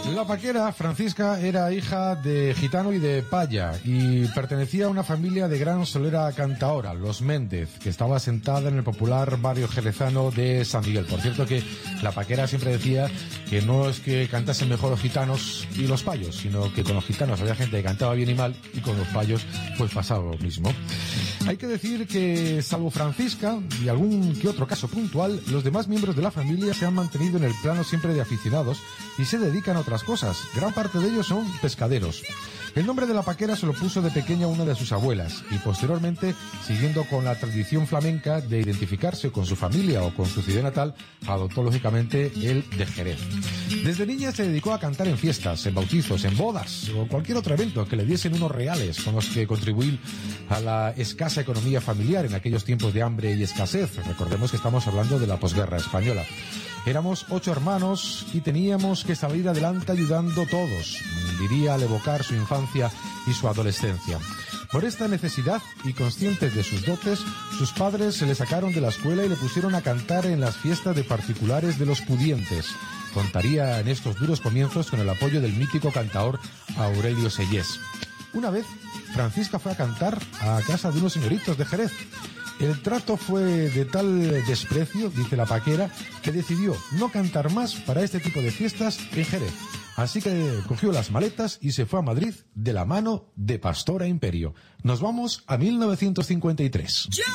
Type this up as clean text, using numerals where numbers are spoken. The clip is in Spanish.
La paquera Francisca era hija de gitano y de paya y pertenecía a una familia de gran solera cantaora, los Méndez, que estaba asentada en el popular barrio jerezano de San Miguel. Por cierto que la paquera siempre decía que no es que cantasen mejor los gitanos y los payos, sino que con los gitanos había gente que cantaba bien y mal y con los payos pues pasaba lo mismo. Hay que decir que, salvo Francisca y algún que otro caso puntual, los demás miembros de la familia se han mantenido en el plano siempre de aficionados y se dedican a otras cosas. Gran parte de ellos son pescaderos. El nombre de la paquera se lo puso de pequeña una de sus abuelas y posteriormente, siguiendo con la tradición flamenca de identificarse con su familia o con su ciudad natal, adoptó lógicamente el de Jerez. Desde niña se dedicó a cantar en fiestas, en bautizos, en bodas o cualquier otro evento que le diesen unos reales con los que contribuir a la escasa economía familiar en aquellos tiempos de hambre y escasez. Recordemos que estamos hablando de la posguerra española. Éramos 8 hermanos y teníamos que salir adelante ayudando todos, diría al evocar su infancia y su adolescencia. Por esta necesidad y conscientes de sus dotes, sus padres se le sacaron de la escuela y le pusieron a cantar en las fiestas de particulares de los pudientes. Contaría en estos duros comienzos con el apoyo del mítico cantaor Aurelio Sellés. Una vez, Francisca fue a cantar a casa de unos señoritos de Jerez. El trato fue de tal desprecio, dice la paquera, que decidió no cantar más para este tipo de fiestas en Jerez. Así que cogió las maletas y se fue a Madrid de la mano de Pastora Imperio. Nos vamos a 1953.